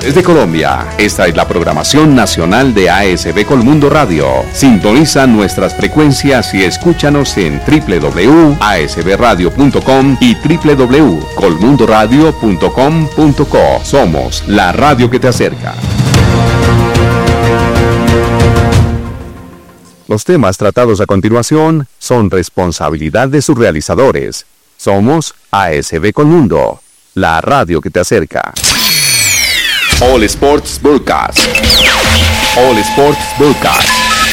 Desde Colombia, esta es la programación nacional de ASB Colmundo Radio. Sintoniza nuestras frecuencias y escúchanos en www.asbradio.com y www.colmundoradio.com.co. Somos la radio que te acerca. Los temas tratados a continuación son responsabilidad de sus realizadores. Somos ASB Colmundo, la radio que te acerca. All Sports Broadcast. All Sports Broadcast.